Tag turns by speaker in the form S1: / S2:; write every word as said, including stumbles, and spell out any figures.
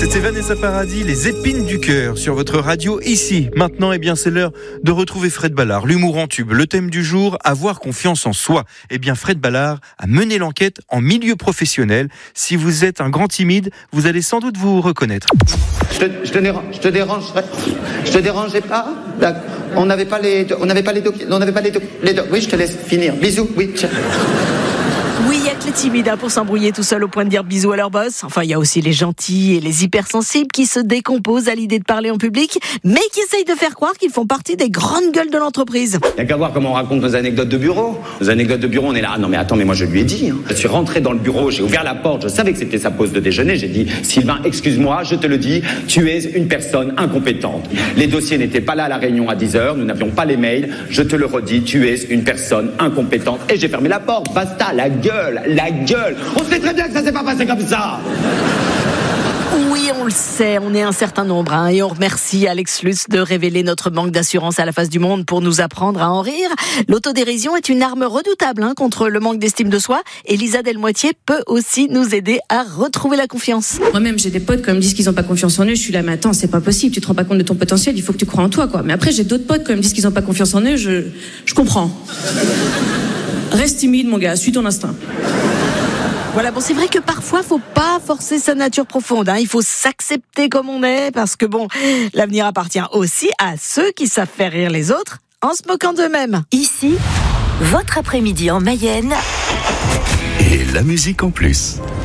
S1: C'était Vanessa Paradis, les épines du cœur sur votre radio ici. Maintenant, eh bien, c'est l'heure de retrouver Fred Ballard, l'humour en tube. Le thème du jour, avoir confiance en soi. Eh bien, Fred Ballard a mené l'enquête en milieu professionnel. Si vous êtes un grand timide, vous allez sans doute vous reconnaître.
S2: Je te, je te, dérange, je te dérangerai, je te dérangeais pas. On n'avait pas les, on n'avait pas les doc, on n'avait pas les doc, les doc. Oui, je te laisse finir. Bisous. Oui. Tiens.
S3: Oui, il y a que les timides hein, pour s'embrouiller tout seul au point de dire bisous à leur boss. Enfin, il y a aussi les gentils et les hypersensibles qui se décomposent à l'idée de parler en public, mais qui essayent de faire croire qu'ils font partie des grandes gueules de l'entreprise.
S2: Il n'y a qu'à voir comment on raconte nos anecdotes de bureau. Nos anecdotes de bureau, on est là. Ah non, mais attends, mais moi je lui ai dit. Hein. Je suis rentré dans le bureau, j'ai ouvert la porte, je savais que c'était sa pause de déjeuner. J'ai dit, Sylvain, excuse-moi, je te le dis, tu es une personne incompétente. Les dossiers n'étaient pas là à la réunion à dix heures, nous n'avions pas les mails. Je te le redis, tu es une personne incompétente. Et j'ai fermé la porte. Basta, la gueule, la gueule. On sait très bien que ça s'est pas passé comme ça.
S3: Oui, on le sait, on est un certain nombre hein, et on remercie Alex Lutz de révéler notre manque d'assurance à la face du monde pour nous apprendre à en rire. L'autodérision est une arme redoutable hein, contre le manque d'estime de soi et Lisa Delmoitier peut aussi nous aider à retrouver la confiance.
S4: Moi-même, j'ai des potes quand ils me disent qu'ils n'ont pas confiance en eux, je suis là, mais attends, c'est pas possible, tu te rends pas compte de ton potentiel, il faut que tu crois en toi, quoi. Mais après, j'ai d'autres potes quand ils me disent qu'ils n'ont pas confiance en eux, je, je comprends. Reste timide, mon gars, suis ton instinct.
S3: Voilà, bon, c'est vrai que parfois, faut pas forcer sa nature profonde. Hein. Il faut s'accepter comme on est, parce que bon, l'avenir appartient aussi à ceux qui savent faire rire les autres en se moquant d'eux-mêmes.
S5: Ici, votre après-midi en Mayenne.
S6: Et la musique en plus.